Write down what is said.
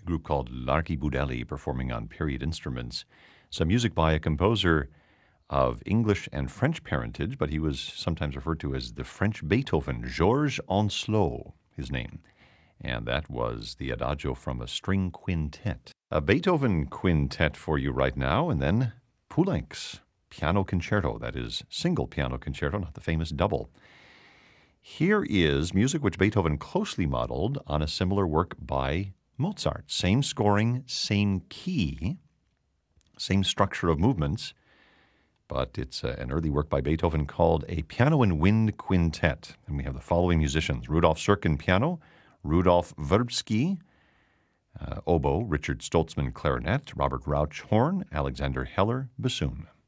group called L'Archibudelli performing on period instruments. Some music by a composer of English and French parentage, but he was sometimes referred to as the French Beethoven, Georges Onslaught, his name. And that was the Adagio from a string quintet. A Beethoven quintet for you right now, and then Poulenc's Piano Concerto, that is single piano concerto, not the famous double. Here is music which Beethoven closely modeled on a similar work by Mozart. Same scoring, same key, same structure of movements, but it's an early work by Beethoven called a Piano and Wind Quintet. And we have the following musicians: Rudolf Serkin, piano; Rudolf Verbsky, oboe; Richard Stoltzman, clarinet; Robert Rauch, horn; Alexander Heller, bassoon.